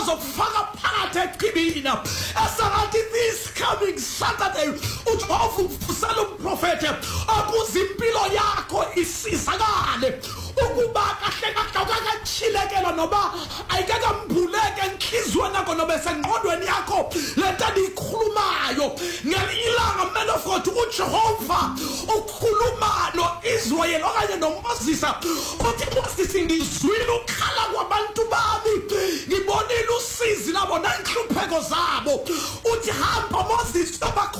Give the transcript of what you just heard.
bazokufaka phakathi echibini esangathi this coming Saturday uJehova uvusela umprofeti akuze impilo yakho isizakale ukuba kahle akachilekela noba ayikeka mbuleke enhlizweni yakho noba senqondweni yakho lento ikhulumayo ngelilanga man of God uJehova ukhuluma noIsrael okanye noMoses uthi Moses ngizwile ukukhala kwabantu bami ngibonile usizi nabo nenhlupheko zabo uthi hamba Moses